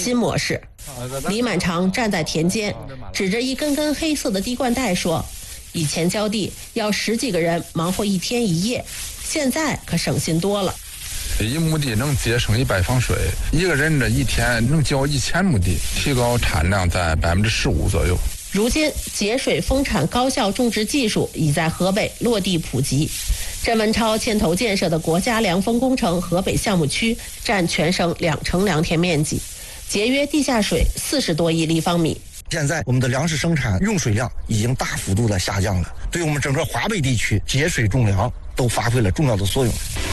新模式。李满长站在田间，指着一根根黑色的滴灌带说：“以前浇地要10几个人忙活1天1夜，现在可省心多了。 1亩地能节省100方水，一个人这一天能浇1000亩地，提高产量在15%左右。” 如今，节水丰产高效种植技术已在河北落地普及。郑文超牵头建设的国家凉风工程河北项目区占全省2成良田面积，节约地下水40多亿立方米。 现在我们的粮食生产用水量已经大幅度的下降了，对我们整个华北地区节水种粮都发挥了重要的作用。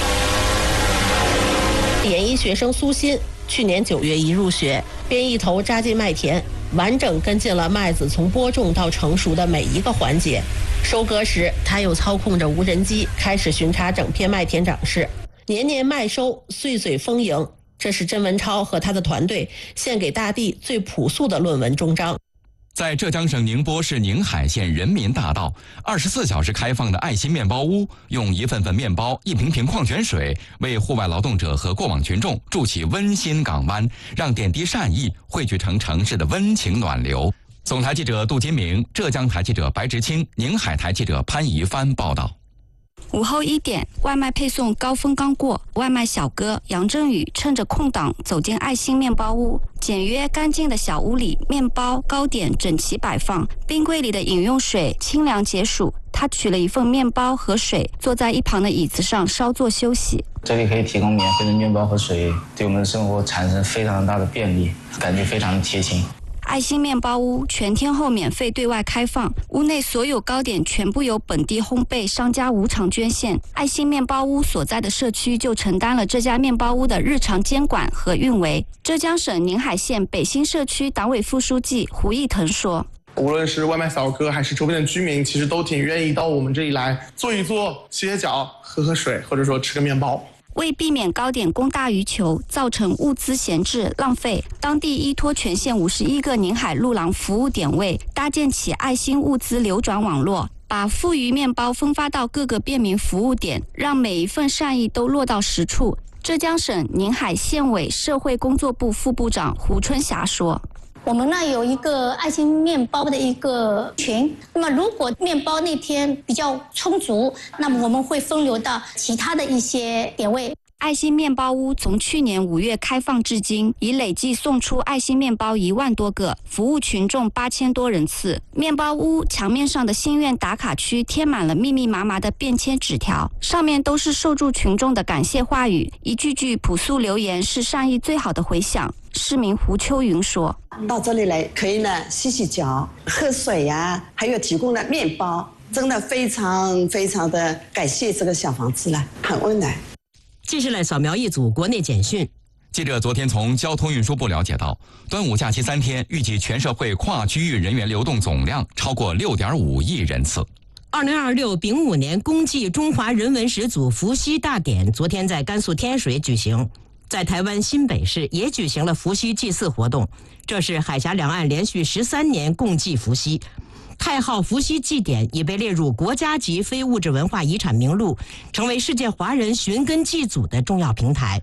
研一学生苏鑫去年9月一入学，便一头扎进麦田，完整跟进了麦子从播种到成熟的每一个环节。收割时，他又操控着无人机开始巡查整片麦田长势，年年麦收，岁岁丰盈。这是郑文超和他的团队献给大地最朴素的论文终章。 在浙江省宁波市宁海县人民大道，24小时开放的爱心面包屋，用一份份面包、一瓶瓶矿泉水，为户外劳动者和过往群众筑起温馨港湾，让点滴善意汇聚成城市的温情暖流。总台记者杜金明，浙江台记者白直清，宁海台记者潘怡帆报道。 午后1点，外卖配送高峰刚过，外卖小哥杨振宇趁着空档走进爱心面包屋。简约干净的小屋里，面包、糕点整齐摆放，冰柜里的饮用水清凉解暑。他取了一份面包和水，坐在一旁的椅子上稍作休息。 这里可以提供免费的面包和水，对我们的生活产生非常大的便利，感觉非常的贴心。 爱心面包屋全天候免费对外开放，屋内所有糕点全部由本地烘焙商家无偿捐献。爱心面包屋所在的社区就承担了这家面包屋的日常监管和运维。浙江省宁海县北新社区党委副书记胡义腾说：“ 无论是外卖小哥还是周边的居民，其实都挺愿意到我们这里来坐一坐、洗洗脚、喝水，或者说吃个面包。” 为避免糕点供大于求，造成物资闲置浪费，当地依托全县51个宁海路廊服务点位，搭建起爱心物资流转网络，把富余面包分发到各个便民服务点，让每一份善意都落到实处。浙江省宁海县委社会工作部副部长胡春霞说：“ 我们呢有一个爱心面包的一个群，那么如果面包那天比较充足，那么我们会分流到其他的一些点位。” 爱心面包屋从去年5月开放至今，已累计送出爱心面包1万多个，服务群众8000多人次。面包屋墙面上的心愿打卡区贴满了密密麻麻的便签纸条，上面都是受助群众的感谢话语，一句句朴素留言是善意最好的回响。市民胡秋云说：“ 到这里来可以呢洗洗脚、喝水呀，还有提供了面包，真的非常非常的感谢这个小房子了，很温暖。” 接下来扫描一组国内简讯。 记者昨天从交通运输部了解到，端午假期3天，预计全社会跨区域人员流动总量超过6.5亿人次。 2026丙午年公祭中华人文始祖伏羲大典昨天在甘肃天水举行，在台湾新北市也举行了伏羲祭祀活动。这是海峡两岸连续13年共祭伏羲。太昊伏羲祭典已被列入国家级非物质文化遗产名录，成为世界华人寻根祭祖的重要平台。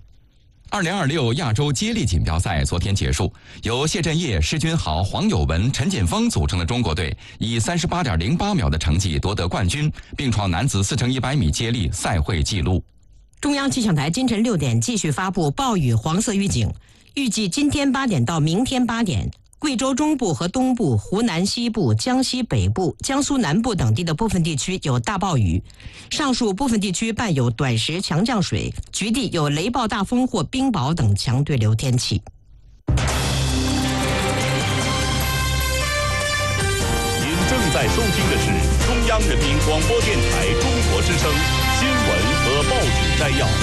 2026亚洲接力锦标赛昨天结束，由谢震业、施君豪、黄有文、陈锦锋组成的中国队以38.08秒的成绩夺得冠军，并创男子4乘100米接力赛会纪录。 中央气象台今晨6点继续发布暴雨黄色预警，预计今天8点到明天8点。贵州中部和东部、湖南西部、江西北部、江苏南部等地的部分地区有大暴雨，上述部分地区伴有短时强降水，局地有雷暴大风或冰雹等强对流天气。 您正在收听的是中央人民广播电台中国之声新闻和报纸摘要。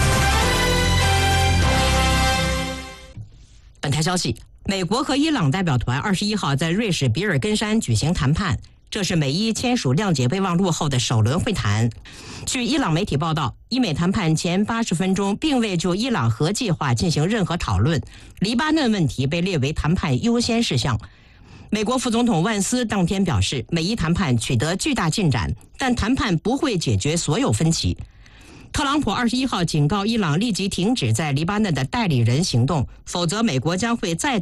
本台消息，美国和伊朗代表团21号在瑞士比尔根山举行谈判，这是美伊签署谅解备忘录后的首轮会谈。据伊朗媒体报道，伊美谈判前80分钟并未就伊朗核计划进行任何讨论，黎巴嫩问题被列为谈判优先事项。美国副总统万斯当天表示，美伊谈判取得巨大进展，但谈判不会解决所有分歧。特朗普21号警告伊朗立即停止在黎巴嫩的代理人行动，否则美国将会再